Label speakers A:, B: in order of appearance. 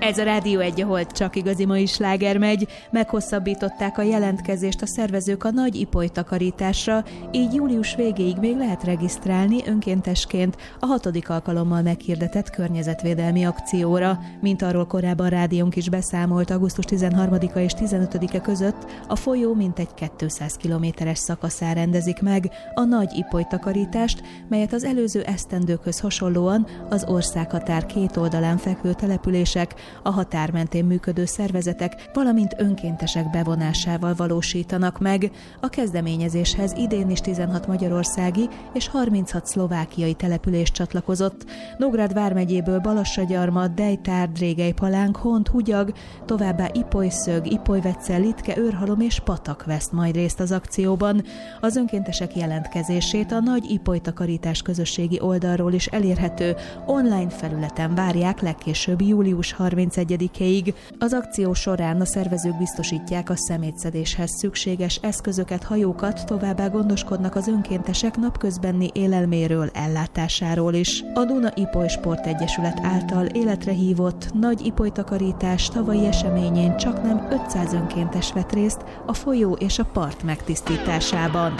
A: Ez a Rádió 1, ahol csak igazi mai sláger megy. Meghosszabbították a jelentkezést a szervezők a nagy ipoly takarításra, így július végéig még lehet regisztrálni önkéntesként a 6. alkalommal meghirdetett környezetvédelmi akcióra. Mint arról korábban rádiónk is beszámolt, augusztus 13-a és 15-e között a folyó mintegy 200 kilométeres szakaszán rendezik meg a nagy ipoly takarítást, melyet az előző esztendőkhöz hasonlóan az országhatár két oldalán fekvő települések, a határ mentén működő szervezetek, valamint önkéntesek bevonásával valósítanak meg. A kezdeményezéshez idén is 16 magyarországi és 36 szlovákiai település csatlakozott. Nógrád vármegyéből Balassagyarmat, Dejtár, Drégelypalánk, Hont, Húgyag, továbbá Ipolyszög, Ipolyvetsze, Litke, Őrhalom és Patak vesz majd részt az akcióban. Az önkéntesek jelentkezését a Nagy Ipoly Takarítás közösségi oldalról is elérhető online felületen várják legkésőbb július 31-ig. Az akció során a szervezők biztosítják a szemétszedéshez szükséges eszközöket, hajókat, továbbá gondoskodnak az önkéntesek napközbeni élelméről, ellátásáról is. A Duna Ipoly Sportegyesület által életre hívott Nagy Ipoly Takarítás tavalyi eseményén csaknem 500 önkéntes vett részt a folyó és a part megtisztításában.